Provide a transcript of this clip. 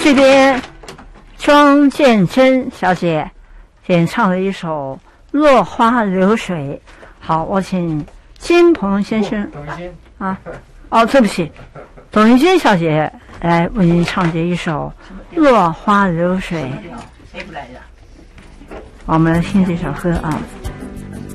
这边庄建珍小姐演唱了一首《落花流水》。好，我请金鹏先生啊，哦，对不起，董玉君小姐来为您唱这一首《落花流水》。我们来听这首歌啊。